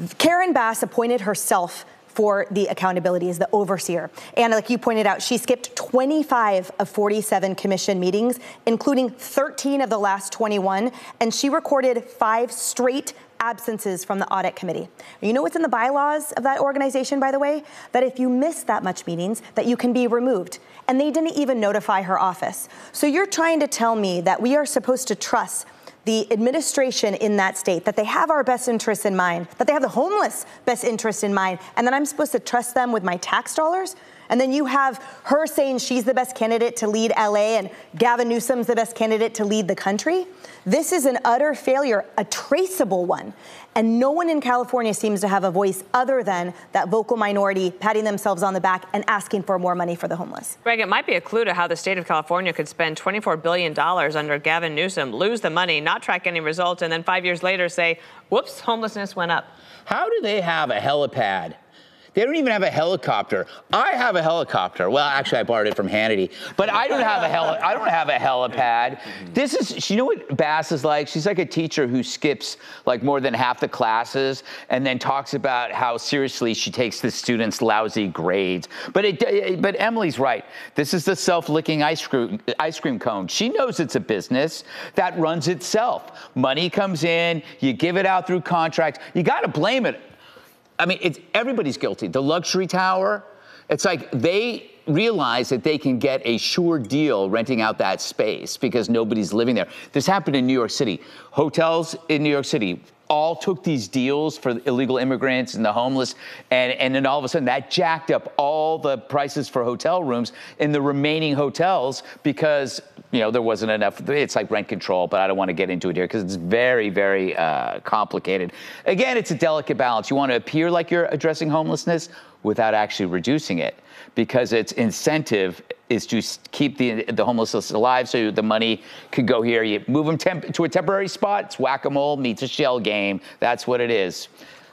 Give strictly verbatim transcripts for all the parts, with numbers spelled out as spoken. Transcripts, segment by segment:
Karen Bass appointed herself for the accountability as the overseer. And like you pointed out, she skipped twenty-five of forty-seven commission meetings, including thirteen of the last twenty-one, and she recorded five straight absences from the audit committee. You know what's in the bylaws of that organization, by the way? That if you miss that much meetings, that you can be removed. And they didn't even notify her office. So you're trying to tell me that we are supposed to trust the administration in that state, that they have our best interests in mind, that they have the homeless best interest in mind, and that I'm supposed to trust them with my tax dollars? And then you have her saying she's the best candidate to lead L A and Gavin Newsom's the best candidate to lead the country? This is an utter failure, a traceable one. And no one in California seems to have a voice other than that vocal minority patting themselves on the back and asking for more money for the homeless. Greg, it might be a clue to how the state of California could spend twenty-four billion dollars under Gavin Newsom, lose the money, not track any results, and then five years later say, whoops, homelessness went up. How do they have a helipad? They don't even have a helicopter. I have a helicopter. Well, actually, I borrowed it from Hannity, but I don't have a heli- I don't have a helipad. This is, you know what Bass is like? She's like a teacher who skips like more than half the classes and then talks about how seriously she takes the students' lousy grades. But it, but Emily's right. This is the self-licking ice cream ice cream cone. She knows it's a business that runs itself. Money comes in, you give it out through contracts. You got to blame it. I mean, it's, everybody's guilty. The luxury tower, it's like they realize that they can get a sure deal renting out that space because nobody's living there. This happened in New York City. Hotels in New York City all took these deals for illegal immigrants and the homeless, and, and then all of a sudden that jacked up all the prices for hotel rooms in the remaining hotels because, you know, there wasn't enough. It's like rent control, but I don't want to get into it here because it's very, very uh, complicated. Again, it's a delicate balance. You want to appear like you're addressing homelessness without actually reducing it, because its incentive is to keep the the homeless alive so the money could go here. You move them temp- to a temporary spot, it's whack-a-mole meets a shell game. That's what it is.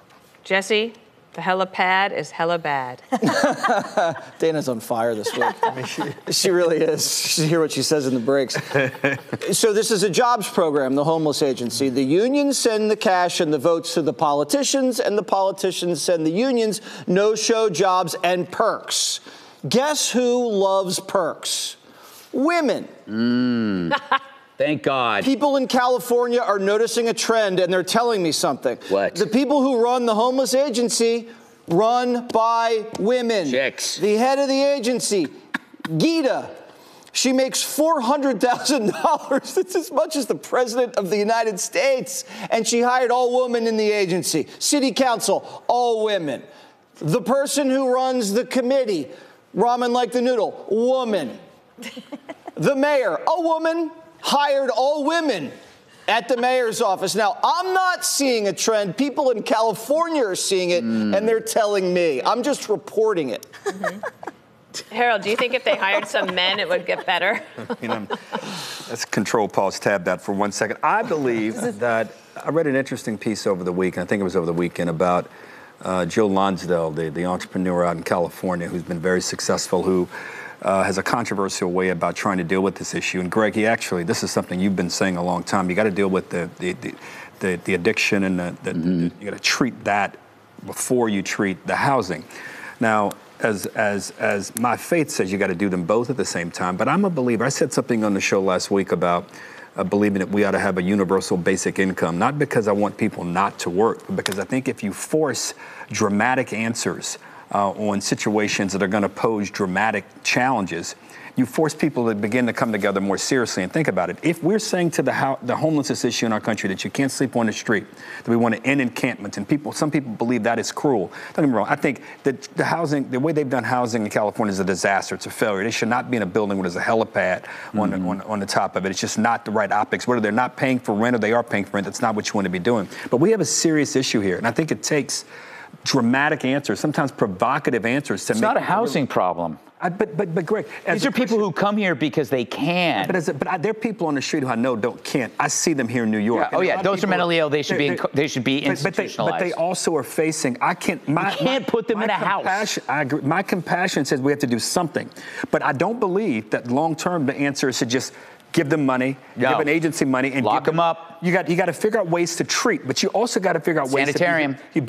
Jesse, the helipad is hella bad. Dana's on fire this week. I mean, she, she really is. You should hear what she says in the breaks. So this is a jobs program, the homeless agency. The unions send the cash and the votes to the politicians, and the politicians send the unions no-show jobs and perks. Guess who loves perks? Women. Mm. Thank God. People in California are noticing a trend, and they're telling me something. What? The people who run the homeless agency run by women. Chicks. The head of the agency, Gita, she makes four hundred thousand dollars. That's as much as the president of the United States. And she hired all women in the agency. City council, all women. The person who runs the committee, Ramen Like the Noodle, woman. The mayor, a woman, hired all women at the mayor's office. Now, I'm not seeing a trend. People in California are seeing it, mm. and they're telling me. I'm just reporting it. Mm-hmm. Harold, do you think if they hired some men, it would get better? You know, let's control, pause, tab that for one second. I believe that I read an interesting piece over the week, and I think it was over the weekend, about uh, Jill Lonsdale, the, the entrepreneur out in California who's been very successful, who Uh, has a controversial way about trying to deal with this issue. And Greg, he actually, this is something you've been saying a long time. You got to deal with the the, the, the, the addiction, and the, the, mm-hmm. the, you got to treat that before you treat the housing. Now, as as as my faith says, you got to do them both at the same time. But I'm a believer. I said something on the show last week about uh, believing that we ought to have a universal basic income, not because I want people not to work, but because I think if you force dramatic answers Uh, on situations that are going to pose dramatic challenges, you force people to begin to come together more seriously and think about it. If we're saying to the ho- the homelessness issue in our country that you can't sleep on the street, that we want to end encampments, and people, some people believe that is cruel. Don't get me wrong. I think that the housing, the way they've done housing in California is a disaster. It's a failure. They should not be in a building where there's a helipad mm-hmm. on, the, on, on the top of it. It's just not the right optics. Whether they're not paying for rent or they are paying for rent, that's not what you want to be doing. But we have a serious issue here, and I think it takes dramatic answers, sometimes provocative answers to it's make not a housing really, problem. I, but but but Greg, these are people who come here because they can. But as a, but I, there are people on the street who I know don't can't. I see them here in New York. Yeah. Oh yeah, those are mentally ill. They should be in, they should be but, institutionalized. But they, but they also are facing. I can't. My, you can't my, put them my in a house. I agree. My compassion says we have to do something, but I don't believe that long term the answer is to just give them money, no. give an agency money, and lock them, them up. You got you got to figure out ways to treat, but you also got to figure out ways Sanitarium. to. Be,